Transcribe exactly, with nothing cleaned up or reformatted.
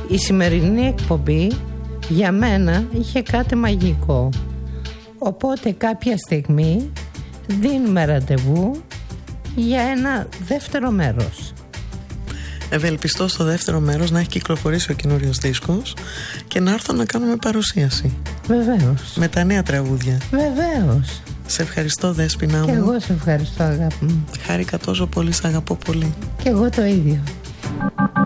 Η σημερινή εκπομπή για μένα είχε κάτι μαγικό. Οπότε κάποια στιγμή δίνουμε ραντεβού για ένα δεύτερο μέρος. Ευελπιστώ στο δεύτερο μέρος να έχει κυκλοφορήσει ο καινούριος δίσκος και να έρθω να κάνουμε παρουσίαση. Βεβαίως. Με τα νέα τραγούδια. Βεβαίως. Σε ευχαριστώ, Δέσποινα μου. Και εγώ σε ευχαριστώ, αγάπη μου. Χάρηκα τόσο πολύ, σ' αγαπώ πολύ. Και εγώ το ίδιο.